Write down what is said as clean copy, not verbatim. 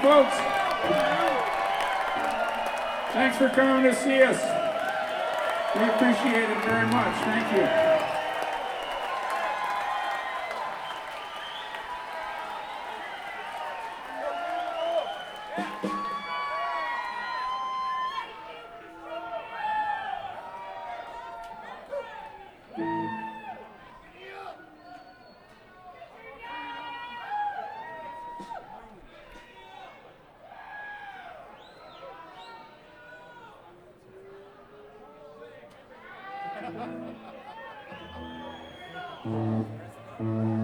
folks. Thanks for coming to see us. We appreciate it very much. Thank you. Mm-hmm.